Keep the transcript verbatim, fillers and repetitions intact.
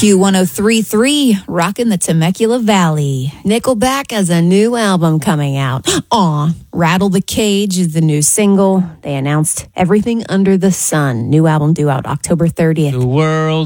Q one oh three point three, rocking the Temecula Valley. Nickelback has a new album coming out. Aw. Rattle the Cage is the new single. They announced Everything Under the Sun. New album due out October thirtieth. The world